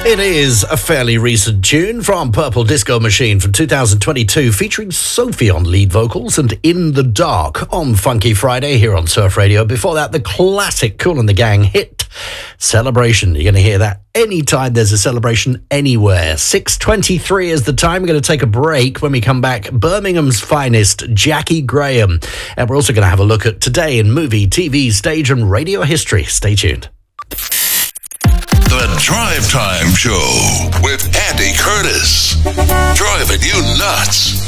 It is a fairly recent tune from Purple Disco Machine from 2022 featuring Sophie on lead vocals and In the Dark on Funky Friday here on Surf Radio. Before that, the classic Kool and the Gang hit Celebration. You're going to hear that anytime there's a celebration anywhere. 6:23 is the time. We're going to take a break. When we come back, Birmingham's finest, Jackie Graham. And we're also going to have a look at today in movie, TV, stage and radio history. Stay tuned. The Drive Time Show with Andy Curtis. Driving you nuts.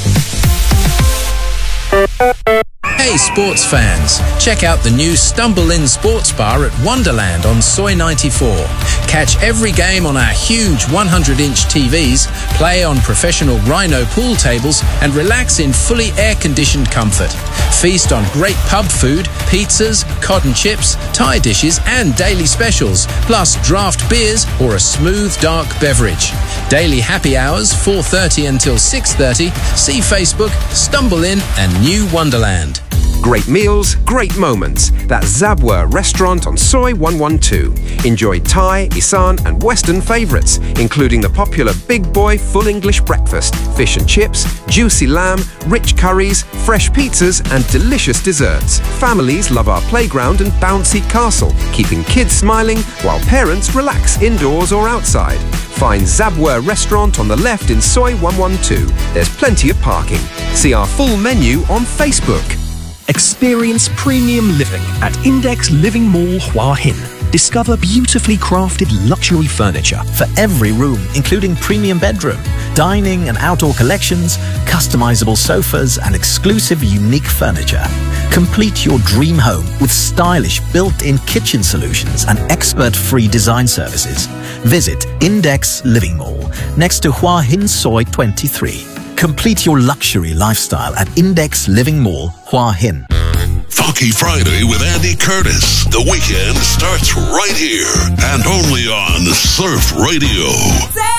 Hey sports fans, check out the new Stumble Inn Sports Bar at Wonderland on Soy 94. Catch every game on our huge 100-inch TVs, play on professional Rhino pool tables and relax in fully air-conditioned comfort. Feast on great pub food, pizzas, cotton chips, Thai dishes and daily specials, plus draft beers or a smooth dark beverage. Daily happy hours 4:30 until 6:30. See Facebook, Stumble Inn and New Wonderland. Great meals, great moments. That's Zabwa Restaurant on Soy 112. Enjoy Thai, Isan and Western favourites, including the popular Big Boy Full English Breakfast, fish and chips, juicy lamb, rich curries, fresh pizzas and delicious desserts. Families love our playground and bouncy castle, keeping kids smiling while parents relax indoors or outside. Find Zabwa Restaurant on the left in Soy 112. There's plenty of parking. See our full menu on Facebook. Experience premium living at Index Living Mall Hua Hin. Discover beautifully crafted luxury furniture for every room, including premium bedroom, dining and outdoor collections, customizable sofas and exclusive unique furniture. Complete your dream home with stylish built-in kitchen solutions and expert-free design services. Visit Index Living Mall next to Hua Hin Soy 23. Complete your luxury lifestyle at Index Living Mall, Hua Hin. Funky Friday with Andy Curtis. The weekend starts right here and only on Surf Radio.